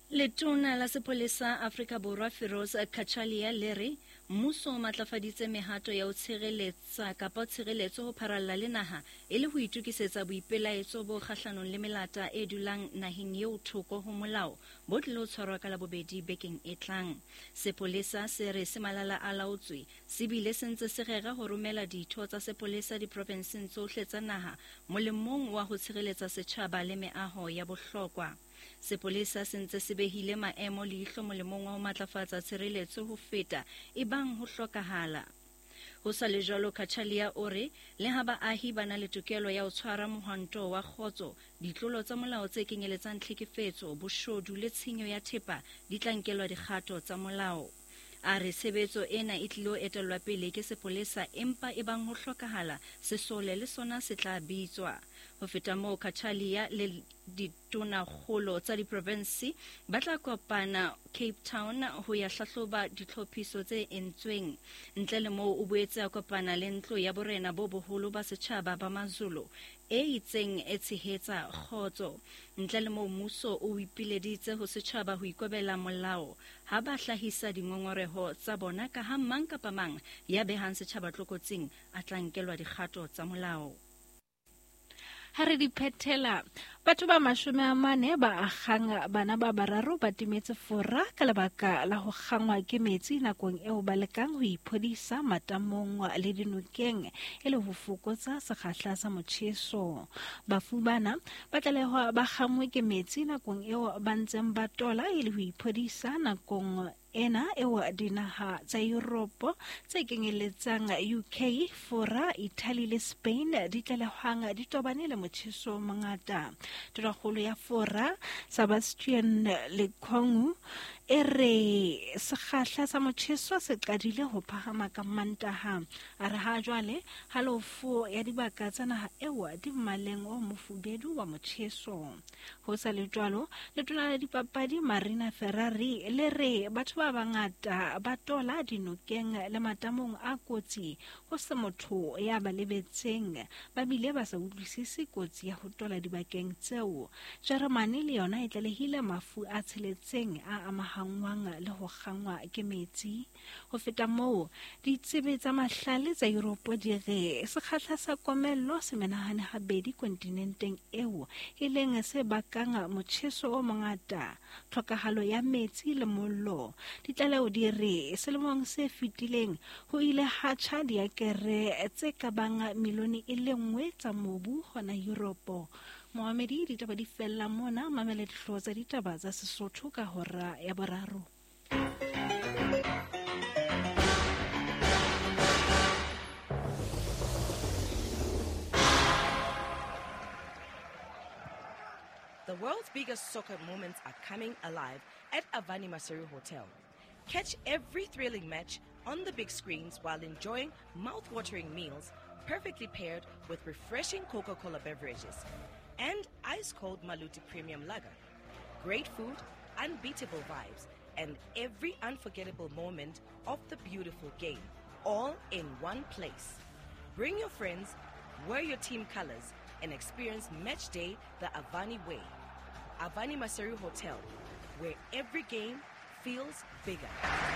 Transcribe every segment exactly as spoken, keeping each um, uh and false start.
Letona la sepolesa Afrika Borwa Feroz Kachalia le re mmuso o matlafaditse mehato ya ho tshireletsa kapa tshireletso ho pharalla le naha e le ho itukisetsa boipelaetso bo kgahlanong le melata e dulang naheng eo thoko ho molao bo tlo tshwarwa ka la bobedi bekeng e tlang. Sepolesa se re se malala a laotswe se bile se ntse se rera ho romela ditho tsa sepolesa diprovinseng tsohle tsa naha molemong wa ho tshireletsa setjhaba le meaho ya bohlokwa. Sepolesa se ntse se behile maemo leihlo molemong wa ho matlafatsa tshireletso ho feta ebang ho hlokahala. Ho sa le jwalo, Kachalia o re le ha baahi ba na le tokelo ya ho tshwara mohwanto wa kgotso, ditlolo tsa molao tse kenyeletsang tlhekefetso, boshodu le tshenyo ya thepa di tla nkelwa dikgato tsa molao. A re tshebetso ena e tlilo etellwa pele ke sepolesa empa ebang ho hlokahala sesole le sona se tla bitswa. Ho feta moo, Kachalia le ditona kgolo tsa diprovinsi ba tla kopana Cape Town ho ya hlahloba ditlhophiso tse entsweng. Ntle le moo o boetse a kopana le ntlo ya borena bo boholo ba setjhaba ba Mazulu e itseng e tshehetsa kgotso. Ntle le moo mmuso o ipileditse ho setjhaba ho ikobela molao ha ba hlahisa dingongoreho tsa bona ka ha mang kapa mang ya behang setjhaba tlokotsing a tla nkelwa dikgato tsa molao. Ha re di phethela, batho ba mashome a mane ba akgang bana ba bararo ba timetse fora ka lebaka la ho kgangwa ke metsi nakong eo ba lekang ho iphodisa matamong le dinokeng e le ho fokotsa sekgahla sa motjheso. Bafu bana ba tlalehwa ba kgangwe ke metsi nakong eo ba ntseng ba tola e le ho iphodisa nakong ena eo dinaha tsa Europe tse kenyeletsang U K, Fora, Italy le Spain di tlalehwang di tobane le motjheso mongata. Torakgolo ya Fora, Sebastian Lekongu, e re sekgahla sa motjheso se qadile ho phahama ka Mantaha. A re ha jwale halofo ya dibaka tsa naha eo di mmaleng o mofubedu wa motjheso. Ho sa le jwalo, letona la dipapadi Marina Ferrari le re batho ba bangata ba tola dinokeng le matamong a kotsi ho se motho ya ba lebetseng ba bile ba sa utlwisisi kotsi ya ho tola dibakeng tseo. Germany le yona e tlalehile mafu a tsheletseng a amahangwang le ho kgangwa ke metsi. Ho feta moo, ditsebi tsa mahlale tsa Europe di re sekgahla sa komello se menahane habedi kontinenteng eo e leng se bakang motjheso o mongata, tlhokahalo ya metsi le mollo. Ditlaleho di re selemong se fetileng ho ile ha tjha diakere tse ka bang milione e le nngwe tsa mobu hona Europe. Mohamedi ditaba di fella mona, mamela dihlooho tsa ditaba tsa Sesotho ka hora ya boraro. The world's biggest soccer moments are coming alive at Avani Maseru Hotel. Catch every thrilling match on the big screens while enjoying mouth-watering meals perfectly paired with refreshing Coca-Cola beverages and ice-cold Maluti Premium Lager. Great food, unbeatable vibes, and every unforgettable moment of the beautiful game, all in one place. Bring your friends, wear your team colors, and experience match day the Avani way. Avani Maseru Hotel, where every game feels bigger.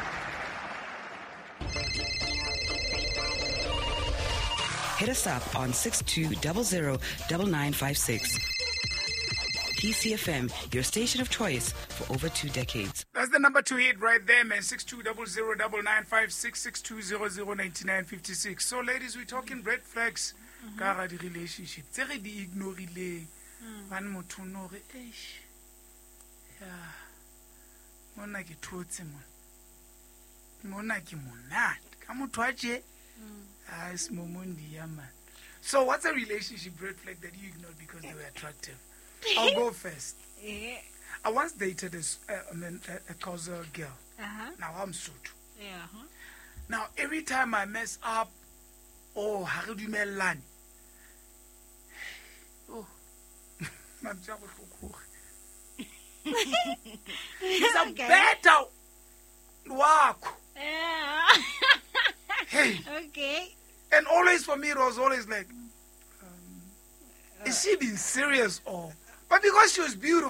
Hit us up on six two zero zero nine nine five six. P C F M, your station of choice for over two decades. That's the number to hit right there, man. six two zero zero nine nine five six, six two zero zero nine nine five six. So, ladies, we're talking red flags. Ka ga di relationship tse re di ignorile ban motho no re eish ya mona ke thotse mona mona ke monate ka motho a je a is momondi ya man. So what's a relationship red flag that you ignored because they were attractive? I'll go first. I once dated a, a, a, a Xhosa girl. Uh-huh. Now I'm Sotho. Yeah. Uh-huh. Now every time I mess up, oh, ha re dumellane. Oh, I'm just It's a Okay. better work. Yeah. Hey, Okay. and always for me it was always like, um, is she being serious or? But because she was beautiful.